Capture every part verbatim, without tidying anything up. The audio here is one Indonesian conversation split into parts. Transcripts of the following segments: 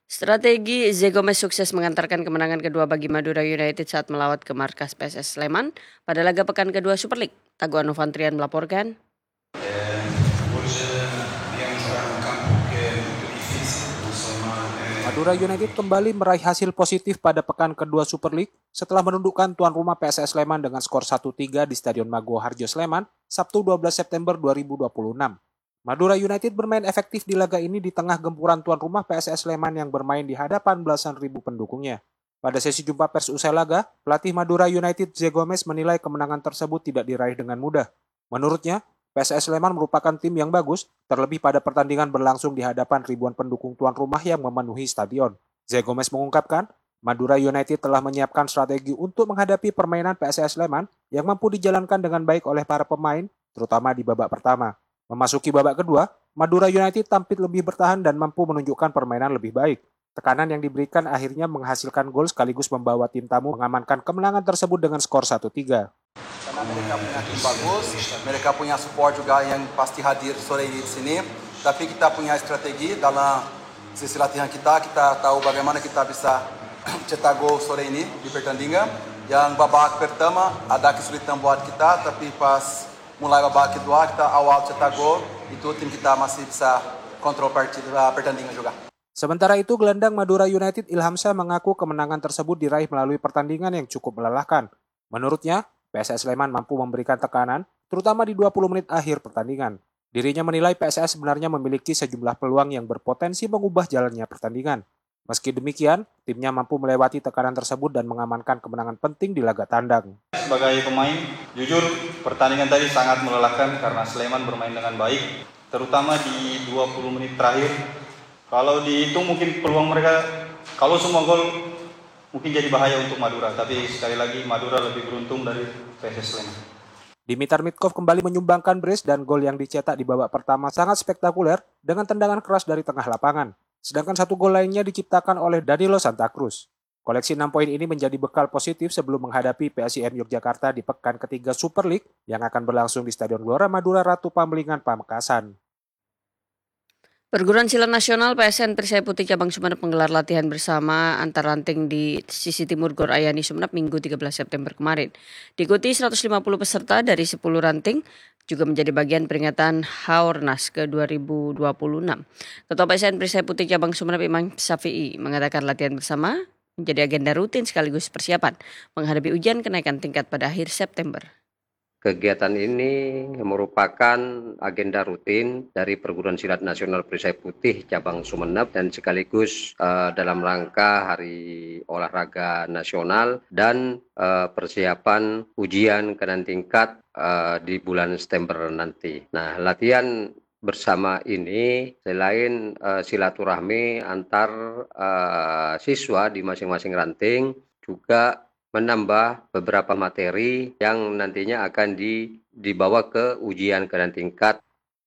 Strategi Zé Gomez sukses mengantarkan kemenangan kedua bagi Madura United saat melawat ke markas P S S Sleman pada laga pekan kedua Super League. Taguan Novantrian melaporkan. Eh, hoje viemos jogar num campo que é muito difícil. O Sleman é Madura United kembali meraih hasil positif pada pekan kedua Super League setelah menundukkan tuan rumah P S S Sleman dengan skor satu tiga di Stadion Mago Harjo Sleman, Sabtu dua belas September dua ribu dua puluh enam. Madura United bermain efektif di laga ini di tengah gempuran tuan rumah P S S Sleman yang bermain di hadapan belasan ribu pendukungnya. Pada sesi jumpa pers usai laga, pelatih Madura United Zé Gomez menilai kemenangan tersebut tidak diraih dengan mudah. Menurutnya, P S S Sleman merupakan tim yang bagus, terlebih pada pertandingan berlangsung di hadapan ribuan pendukung tuan rumah yang memenuhi stadion. Zé Gomez mengungkapkan, Madura United telah menyiapkan strategi untuk menghadapi permainan P S S Sleman yang mampu dijalankan dengan baik oleh para pemain, terutama di babak pertama. Memasuki babak kedua, Madura United tampil lebih bertahan dan mampu menunjukkan permainan lebih baik. Tekanan yang diberikan akhirnya menghasilkan gol sekaligus membawa tim tamu mengamankan kemenangan tersebut dengan skor satu tiga. Karena mereka punya tim bagus, mereka punya support juga yang pasti hadir sore ini di sini. Tapi kita punya strategi dalam sisi latihan kita, kita tahu bagaimana kita bisa cetak gol sore ini di pertandingan. Yang babak pertama ada kesulitan buat kita, tapi pas mulai babak kedua kita awal cetak gol, itu tim kita masih bisa kontrol partida, pertandingan juga. Sementara itu, gelandang Madura United Ilham Shah mengaku kemenangan tersebut diraih melalui pertandingan yang cukup melelahkan. Menurutnya, P S S Sleman mampu memberikan tekanan, terutama di dua puluh menit akhir pertandingan. Dirinya menilai P S S sebenarnya memiliki sejumlah peluang yang berpotensi mengubah jalannya pertandingan. Meski demikian, timnya mampu melewati tekanan tersebut dan mengamankan kemenangan penting di laga tandang. Sebagai pemain, jujur pertandingan tadi sangat melelahkan karena Sleman bermain dengan baik, terutama di dua puluh menit terakhir. Kalau dihitung mungkin peluang mereka, kalau semua gol mungkin jadi bahaya untuk Madura, tapi sekali lagi Madura lebih beruntung dari P S S Sleman. Dimitar Mitkov kembali menyumbangkan brace dan gol yang dicetak di babak pertama sangat spektakuler dengan tendangan keras dari tengah lapangan. Sedangkan satu gol lainnya diciptakan oleh Danilo Santa Cruz. Koleksi enam poin ini menjadi bekal positif sebelum menghadapi P S I M Yogyakarta di pekan ketiga Super League yang akan berlangsung di Stadion Gelora Madura Ratu Pambelingan, Pamekasan. Perguruan Silat Nasional P S N Perisai Putih Cabang Sumeneb menggelar latihan bersama antar ranting di sisi timur Gor Ayani Sumeneb Minggu tiga belas September kemarin. Diikuti seratus lima puluh peserta dari sepuluh ranting, juga menjadi bagian peringatan Haornas ke dua ribu dua puluh enam. Ketua P S N Perisai Putih Cabang Sumeneb Imam Syafi'i mengatakan latihan bersama menjadi agenda rutin sekaligus persiapan menghadapi ujian kenaikan tingkat pada akhir September. Kegiatan ini merupakan agenda rutin dari Perguruan Silat Nasional Perisai Putih Cabang Sumeneb dan sekaligus uh, dalam rangka Hari Olahraga Nasional dan uh, persiapan ujian kenaikan tingkat uh, di bulan September nanti. Nah, latihan bersama ini selain uh, silaturahmi antar uh, siswa di masing-masing ranting, juga menambah beberapa materi yang nantinya akan di, dibawa ke ujian kenaikan tingkat.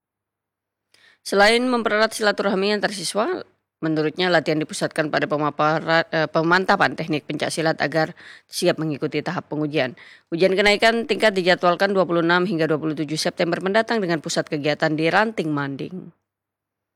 Selain mempererat silaturahmi antar siswa, menurutnya latihan dipusatkan pada pemaparan, eh, pemantapan teknik pencaksilat agar siap mengikuti tahap pengujian. Ujian kenaikan tingkat dijadwalkan dua puluh enam hingga dua puluh tujuh September mendatang dengan pusat kegiatan di Ranting Manding.